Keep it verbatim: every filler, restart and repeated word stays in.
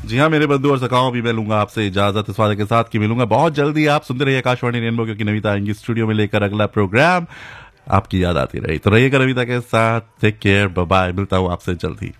जी हाँ मेरे बंधु और सखाओं, भी मैं लूंगा आपसे इजाजत इस वादे के साथ कि मिलूंगा बहुत जल्दी। आप सुनते रहिए आकाशवाणी रेनबो, क्योंकि नविता आएंगी स्टूडियो में लेकर अगला प्रोग्राम। आपकी याद आती रही तो रहिएगा नविता के साथ। Take care, bye bye. मिलता हूँ आपसे जल्दी।